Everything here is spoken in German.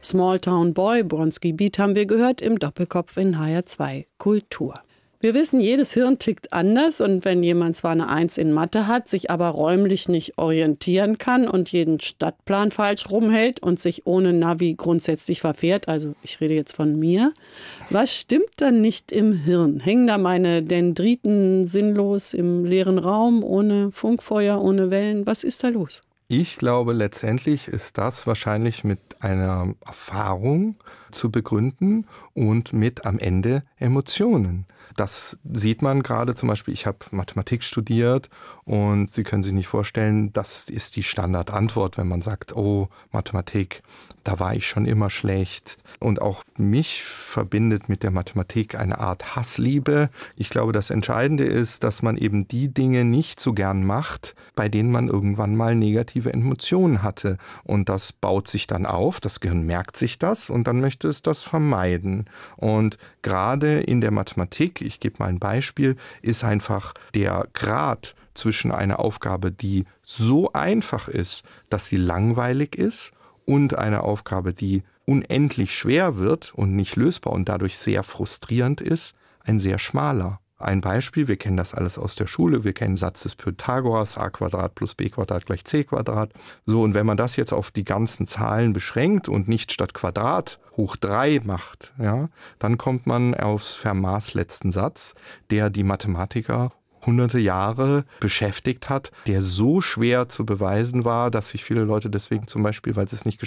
Small Town Boy, Bronski Beat haben wir gehört im Doppelkopf in HR2 Kultur. Wir wissen, jedes Hirn tickt anders und wenn jemand zwar eine 1 in Mathe hat, sich aber räumlich nicht orientieren kann und jeden Stadtplan falsch rumhält und sich ohne Navi grundsätzlich verfährt, also ich rede jetzt von mir, was stimmt dann nicht im Hirn? Hängen da meine Dendriten sinnlos im leeren Raum, ohne Funkfeuer, ohne Wellen? Was ist da los? Ich glaube, letztendlich ist das wahrscheinlich mit einer Erfahrung zu begründen und mit am Ende Emotionen. Das sieht man gerade zum Beispiel, ich habe Mathematik studiert und Sie können sich nicht vorstellen, das ist die Standardantwort, wenn man sagt, oh, Mathematik, da war ich schon immer schlecht. Und auch mich verbindet mit der Mathematik eine Art Hassliebe. Ich glaube, das Entscheidende ist, dass man eben die Dinge nicht so gern macht, bei denen man irgendwann mal negative Emotionen hatte. Und das baut sich dann auf, das Gehirn merkt sich das und dann möchte es das vermeiden. Und gerade in der Mathematik, ich gebe mal ein Beispiel, ist einfach der Grad zwischen einer Aufgabe, die so einfach ist, dass sie langweilig ist, und einer Aufgabe, die unendlich schwer wird und nicht lösbar und dadurch sehr frustrierend ist, ein sehr schmaler. Ein Beispiel, wir kennen das alles aus der Schule, wir kennen den Satz des Pythagoras, a² plus b² gleich c². So, und wenn man das jetzt auf die ganzen Zahlen beschränkt und nicht statt Quadrat hoch 3 macht, ja, dann kommt man aufs Fermats letzten Satz, der die Mathematiker hunderte Jahre beschäftigt hat, der so schwer zu beweisen war, dass sich viele Leute deswegen zum Beispiel, weil sie es nicht